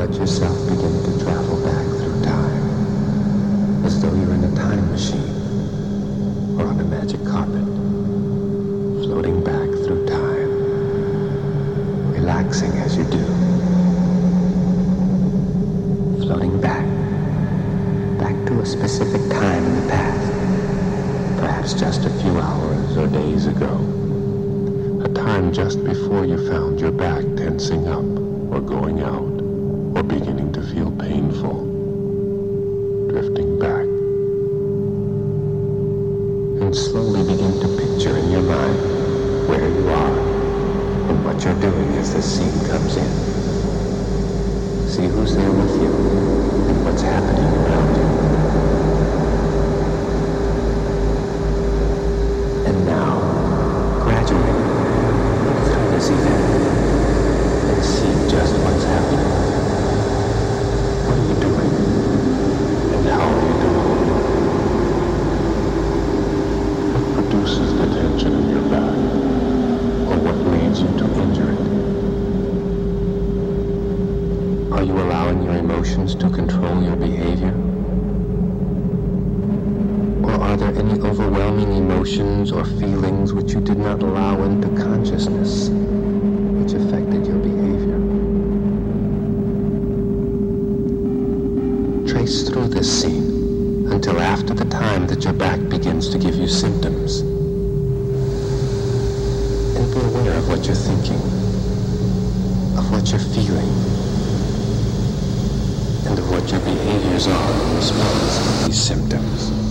watch yourself begin to travel back through time, as though you're in a time machine or on a magic carpet, floating back through time, relaxing as you do, floating back to a specific time in the past, perhaps just a few hours or days ago, a time just before you found your back tensing up or going out or beginning to feel painful, drifting back, and slowly begin to picture in your mind where you are and what you're doing as the scene comes in. See who's there with you and what's happening around you. And now, gradually, look through this event and see just what's happening. What are you doing? And how are you doing it? What produces the tension in your back? Or what leads you to injure it? Are you allowing your emotions to control your behavior? Or are there any overwhelming emotions or feelings which you did not allow into consciousness, which affected your behavior? Trace through this scene until after the time that your back begins to give you symptoms. And be aware of what you're thinking, of what you're feeling, and of what your behaviors are in response to these symptoms.